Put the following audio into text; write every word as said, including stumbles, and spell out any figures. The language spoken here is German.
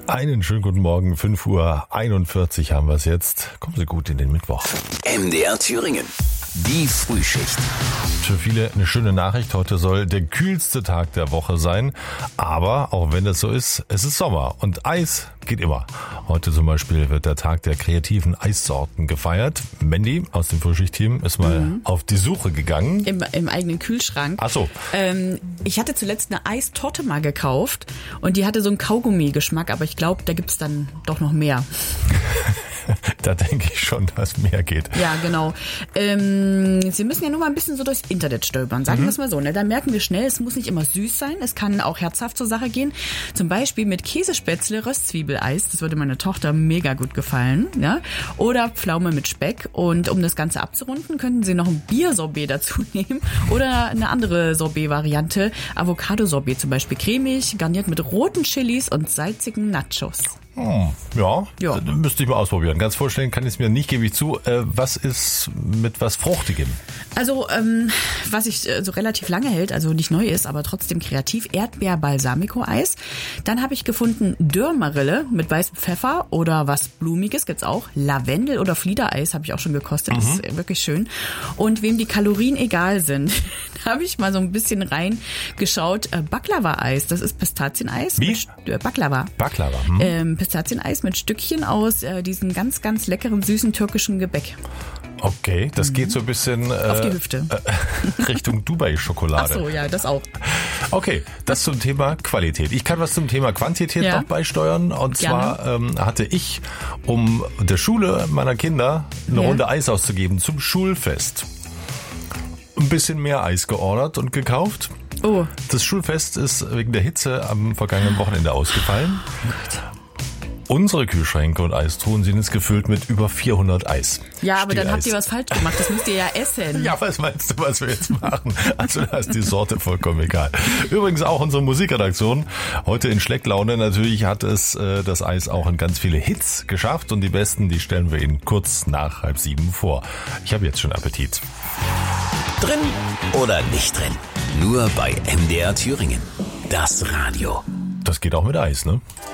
Einen schönen guten Morgen, fünf Uhr einundvierzig haben wir es jetzt. Kommen Sie gut in den Mittwoch. M D R Thüringen, die Frühschicht. Für viele eine schöne Nachricht. Heute soll der kühlste Tag der Woche sein. Aber auch wenn das so ist, es ist Sommer und Eis geht immer. Heute zum Beispiel wird der Tag der kreativen Eissorten gefeiert. Mandy aus dem Frühschicht-Team ist mal mhm. auf die Suche gegangen. Im, im eigenen Kühlschrank. Ach so. Ähm, ich hatte zuletzt eine Eistorte mal gekauft und die hatte so einen Kaugummi-Geschmack, aber ich glaube, da gibt's dann doch noch mehr. Da denke ich schon, dass mehr geht. Ja, genau. Ähm, Sie müssen ja nur mal ein bisschen so durchs Internet stöbern, sagen wir mhm. es mal so. Ne? Da merken wir schnell, es muss nicht immer süß sein, es kann auch herzhaft zur Sache gehen. Zum Beispiel mit Käsespätzle, Röstzwiebeleis, das würde meiner Tochter mega gut gefallen. Ja? Oder Pflaume mit Speck. Und um das Ganze abzurunden, könnten Sie noch ein Biersorbet dazu nehmen oder eine andere Sorbet-Variante. Avocado-Sorbet zum Beispiel, cremig, garniert mit roten Chilis und salzigen Nachos. Hm, ja, ja, müsste ich mal ausprobieren. Ganz vorstellen kann ich es mir nicht, gebe ich zu. Äh, was ist mit was Fruchtigem? Also, ähm, was ich äh, so relativ lange hält, also nicht neu ist, aber trotzdem kreativ, Erdbeer-Balsamico-Eis. Dann habe ich gefunden Dürrmarille mit weißem Pfeffer oder was Blumiges gibt's auch. Lavendel- oder Fliedereis habe ich auch schon gekostet, mhm. das ist wirklich schön. Und wem die Kalorien egal sind, da habe ich mal so ein bisschen reingeschaut. Äh, Baklava-Eis, das ist Pistazieneis. Wie? Mit, äh, Baklava. Baklava, hm. Ähm, Pistazieneis mit Stückchen aus äh, diesem ganz, ganz leckeren, süßen türkischen Gebäck. Okay, das mhm. geht so ein bisschen äh, auf die Hüfte. Äh, Richtung Dubai-Schokolade. Ach so, ja, das auch. Okay, das zum Thema Qualität. Ich kann was zum Thema Quantität ja. noch beisteuern. Und Gerne. zwar ähm, hatte ich, um der Schule meiner Kinder eine ja. Runde Eis auszugeben zum Schulfest, ein bisschen mehr Eis geordert und gekauft. Oh. Das Schulfest ist wegen der Hitze am vergangenen Wochenende ausgefallen. Oh Gott. Unsere Kühlschränke und Eistruhen sind jetzt gefüllt mit über vierhundert Eis. Ja, aber Stiereis. dann habt ihr was falsch gemacht. Das müsst ihr ja essen. Ja, was meinst du, was wir jetzt machen? Also da ist die Sorte vollkommen egal. Übrigens auch unsere Musikredaktion. Heute in Schlecklaune. Natürlich hat es äh, das Eis auch in ganz viele Hits geschafft. Und die besten, die stellen wir Ihnen kurz nach halb sieben vor. Ich habe jetzt schon Appetit. Drin oder nicht drin? Nur bei M D R Thüringen. Das Radio. Das geht auch mit Eis, ne?